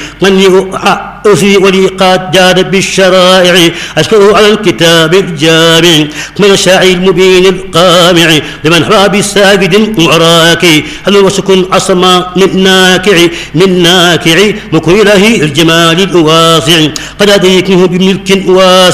من أوفي ولي قد جاد بالشرائع أشكره على الكتاب الجامع من الشاعر المبين القامع لمن حوى بالساجد وراكي هل وسكن عصما من ناكع مكر إله الجمال الواسع قد أديكه بملك واسع